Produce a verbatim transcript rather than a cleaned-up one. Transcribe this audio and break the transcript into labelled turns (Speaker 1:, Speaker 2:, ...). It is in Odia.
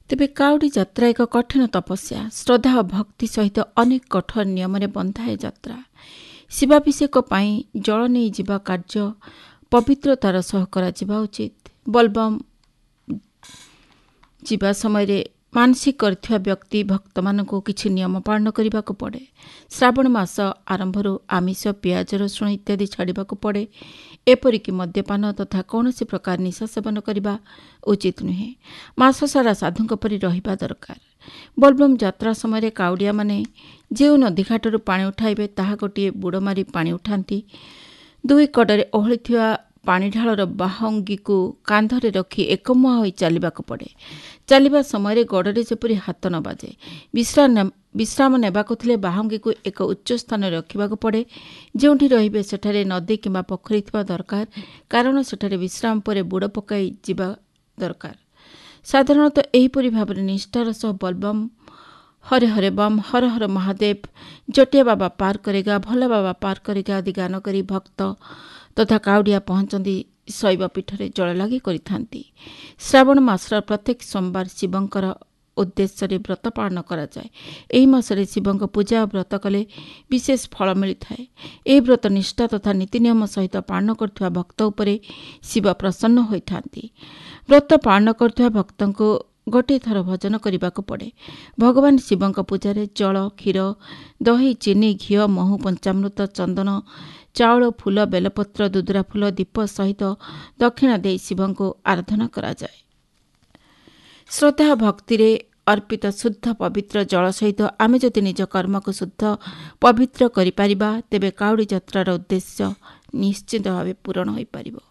Speaker 1: ତେବେ କାଉଡ଼ି ଯାତ୍ରା ଏକ କଠିନ ତପସ୍ୟା, ଶ୍ରଦ୍ଧା ଓ ଭକ୍ତି ସହିତ ଅନେକ କଠୋର ନିୟମରେ ବନ୍ଧା ଏ ଯାତ୍ରା। ଶିବାଭିଷେକ ପାଇଁ ଜଳ ନେଇ ଯିବା କାର୍ଯ୍ୟ ପବିତ୍ରତାର ସହ କରାଯିବା ଉଚିତ। ବୋଲବମ୍ ଯିବା ସମୟରେ ମାନସିକ କରିଥିବା ବ୍ୟକ୍ତି ଭକ୍ତମାନଙ୍କୁ କିଛି ନିୟମ ପାଳନ କରିବାକୁ ପଡ଼େ। ଶ୍ରାବଣ ମାସ ଆରମ୍ଭରୁ ଆମିଷ, ପିଆଜ, ରସୁଣ ଇତ୍ୟାଦି ଛାଡ଼ିବାକୁ ପଡ଼େ। ଏପରିକି ମଦ୍ୟପାନ ତଥା କୌଣସି ପ୍ରକାର ନିଶା ସେବନ କରିବା ଉଚିତ ନୁହେଁ। ମାସ ସାରା ସାଧୁଙ୍କ ପରି ରହିବା ଦରକାର। ବୋଲବମ୍ ଯାତ୍ରା ସମୟରେ କାଉଡ଼ିଆମାନେ ଯେଉଁ ନଦୀଘାଟରୁ ପାଣି ଉଠାଇବେ ତାହା ଗୋଟିଏ ବୁଡ଼ ମାରି ପାଣି ଉଠାନ୍ତି। ଦୁଇ କଡ଼ରେ ଓହଳିଥିବା ପାଣିଢାଳର ବାହଙ୍ଗିକୁ କାନ୍ଧରେ ରଖି ଏକମୁହାଁ ହୋଇ ଚାଲିବାକୁ ପଡ଼େ। ଚାଲିବା ସମୟରେ ଗୋଡ଼ରେ ଯେପରି ହାତ ନ ବାଜେ। ବିଶ୍ରାମ ନେବାକୁ ଥିଲେ ବାହଙ୍ଗିକୁ ଏକ ଉଚ୍ଚ ସ୍ଥାନରେ ରଖିବାକୁ ପଡ଼େ। ଯେଉଁଠି ରହିବେ ସେଠାରେ ନଦୀ କିମ୍ବା ପୋଖରୀ ଥିବା ଦରକାର, କାରଣ ସେଠାରେ ବିଶ୍ରାମ ପରେ ବୁଡ଼ ପକାଇ ଯିବା ଦରକାର। ସାଧାରଣତଃ ଏହିପରି ଭାବରେ ନିଷ୍ଠାର ସହ ବୋଲବମ୍, ହରେ ହରେ ବମ୍, ହର ହର ମହାଦେବ, ଜଟିଆ ବାବା ପାର କରେଗା, ଭଲ ବାବା ପାର କରେଗା ଆଦି ଗାନ କରି ଭକ୍ତ ତଥା କାଉଡ଼ିଆ ପହଞ୍ଚନ୍ତି ଶୈବ ପୀଠରେ ଜଳ ଲାଗି କରିଥାନ୍ତି। ଶ୍ରାବଣ ମାସର ପ୍ରତ୍ୟେକ ସୋମବାର ଶିବଙ୍କର ଉଦ୍ଦେଶ୍ୟରେ ବ୍ରତ ପାଳନ କରାଯାଏ। ଏହି ମାସରେ ଶିବଙ୍କ ପୂଜା ଓ ବ୍ରତ କଲେ ବିଶେଷ ଫଳ ମିଳିଥାଏ। ଏହି ବ୍ରତ ନିଷ୍ଠା ତଥା ନୀତି ନିୟମ ସହିତ ପାଳନ କରୁଥିବା ଭକ୍ତ ଉପରେ ଶିବ ପ୍ରସନ୍ନ ହୋଇଥାନ୍ତି। ବ୍ରତ ପାଳନ କରୁଥିବା ଭକ୍ତଙ୍କୁ ଗୋଟିଏ ଥର ଭଜନ କରିବାକୁ ପଡ଼େ। ଭଗବାନ ଶିବଙ୍କ ପୂଜାରେ ଜଳ, କ୍ଷୀର, ଦହି, ଚିନି, ଘିଅ, ମହୁ, ପଞ୍ଚାମୃତ, ଚନ୍ଦନ, ଚାଉଳ, ଫୁଲ, ବେଲପତ୍ର, ଦୁଦୁରା ଫୁଲ, ଦୀପ ସହିତ ଦକ୍ଷିଣା ଦେଇ ଶିବଙ୍କୁ ଆରାଧନା କରାଯାଏ। ଶ୍ରଦ୍ଧା ଭକ୍ତିରେ ଅର୍ପିତ ଶୁଦ୍ଧ ପବିତ୍ର ଜଳ ସହିତ ଆମେ ଯଦି ନିଜ କର୍ମକୁ ଶୁଦ୍ଧ ପବିତ୍ର କରିପାରିବା ତେବେ କାଉଡ଼ି ଯାତ୍ରାର ଉଦ୍ଦେଶ୍ୟ ନିଶ୍ଚିତ ଭାବେ ପୂରଣ ହୋଇପାରିବ।